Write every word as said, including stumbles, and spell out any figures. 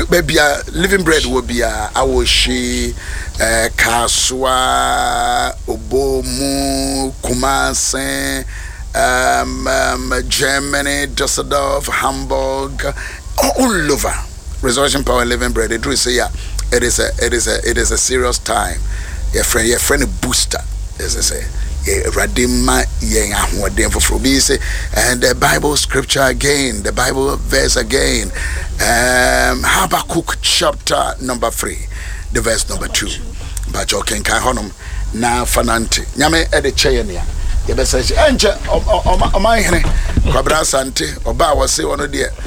Baby, living bread will be a awoshi, Kaswa, Obomu, Kumase, um, um, Germany, Düsseldorf, Hamburg, all over. Resurrection Power Living Bread. It say yeah, it is a it is a it is a serious time. Your friend, your friend, a booster, as I say. Radima yang ahwadem for frobise and the Bible scripture again, the Bible verse again. Um, Habakkuk chapter number three, the verse number two. But you can kai honum na fanante. Nyame e de cheyenia. Ye be say enche o my hene kwabra sante oba wase wono de